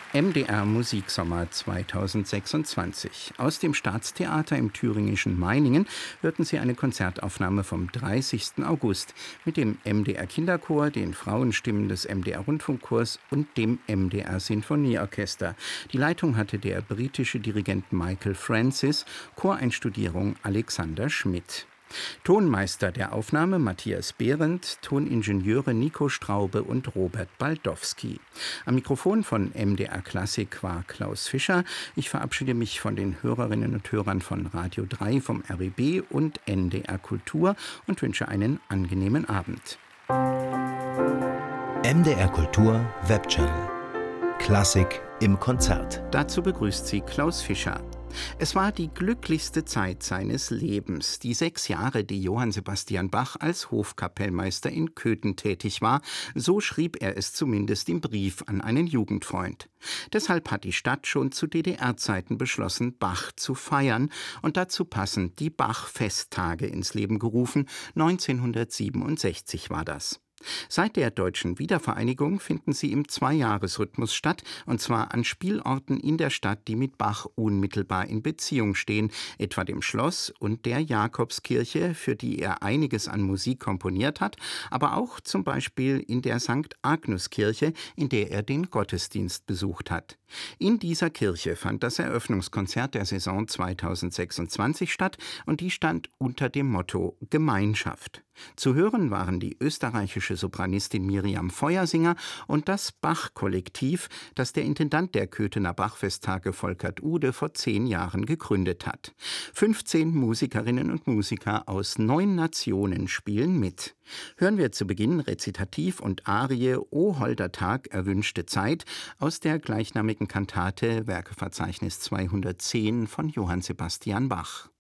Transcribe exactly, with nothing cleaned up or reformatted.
M D R Musiksommer zweitausendsechsundzwanzig. Aus dem Staatstheater im thüringischen Meiningen hörten Sie eine Konzertaufnahme vom dreißigsten August mit dem M D R Kinderchor, den Frauenstimmen des M D R Rundfunkchors und dem M D R Sinfonieorchester. Die Leitung hatte der britische Dirigent Michael Francis, Choreinstudierung Alexander Schmidt. Tonmeister der Aufnahme Matthias Behrendt, Toningenieure Nico Straube und Robert Baldowski. Am Mikrofon von M D R Klassik war Klaus Fischer. Ich verabschiede mich von den Hörerinnen und Hörern von Radio drei, vom R B B und N D R Kultur und wünsche einen angenehmen Abend. M D R Kultur Webchannel. Klassik im Konzert. Dazu begrüßt Sie Klaus Fischer. Es war die glücklichste Zeit seines Lebens, die sechs Jahre, die Johann Sebastian Bach als Hofkapellmeister in Köthen tätig war. So schrieb er es zumindest im Brief an einen Jugendfreund. Deshalb hat die Stadt schon zu D D R-Zeiten beschlossen, Bach zu feiern und dazu passend die Bach-Festtage ins Leben gerufen. neunzehnhundertsiebenundsechzig war das. Seit der deutschen Wiedervereinigung finden sie im Zweijahresrhythmus statt, und zwar an Spielorten in der Stadt, die mit Bach unmittelbar in Beziehung stehen, etwa dem Schloss und der Jakobskirche, für die er einiges an Musik komponiert hat, aber auch zum Beispiel in der Sankt Agnuskirche, in der er den Gottesdienst besucht hat. In dieser Kirche fand das Eröffnungskonzert der Saison zweitausendsechsundzwanzig statt, und die stand unter dem Motto Gemeinschaft. Zu hören waren die österreichische Sopranistin Miriam Feuersinger und das Bach-Kollektiv, das der Intendant der Köthener Bachfesttage Volkert Ude vor zehn Jahren gegründet hat. fünfzehn Musikerinnen und Musiker aus neun Nationen spielen mit. Hören wir zu Beginn Rezitativ und Arie O holder Tag, erwünschte Zeit aus der gleichnamigen Kantate Werkeverzeichnis zweihundertzehn von Johann Sebastian Bach.